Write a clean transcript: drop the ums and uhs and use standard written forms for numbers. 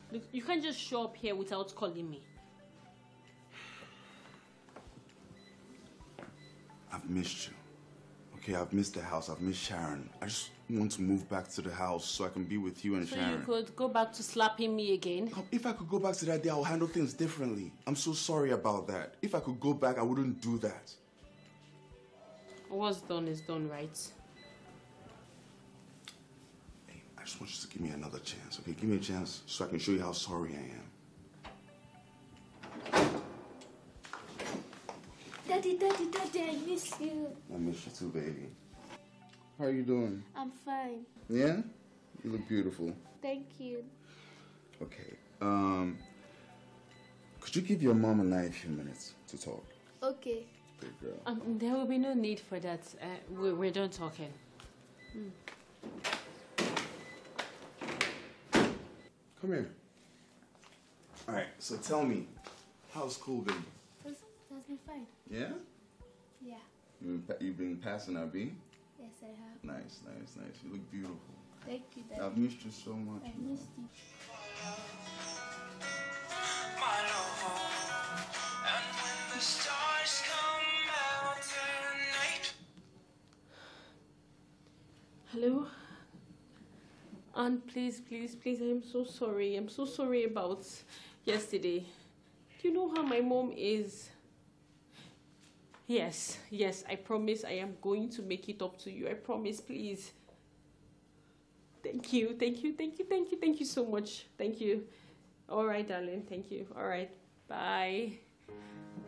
Look, you can't just show up here without calling me. I've missed you. Okay, I've missed the house. I've missed Sharon. I just want to move back to the house so I can be with you and Sharon. So you could go back to slapping me again? If I could go back to that day, I would handle things differently. I'm so sorry about that. If I could go back, I wouldn't do that. What's done is done, right? Hey, I just want you to give me another chance, okay? Give me a chance so I can show you how sorry I am. Daddy, I miss you. I miss you too, baby. How are you doing? I'm fine. Yeah? You look beautiful. Thank you. Okay. Could you give your mom and I a few minutes to talk? Okay. Good girl. There will be no need for that. We're done talking. Come here. All right, so tell me, how's school been? That's been fine. Yeah? Yeah. You've been passing our B? Yes, I have. Nice. You look beautiful. Thank you, Daddy. I've missed you so much. I missed you. My love, and when the stars come out tonight. Hello? Aunt, please, I'm so sorry. I'm so sorry about yesterday. Do you know how my mom is? Yes, I promise I am going to make it up to you. I promise, please. Thank you so much. Thank you. All right, darling, thank you. All right, bye.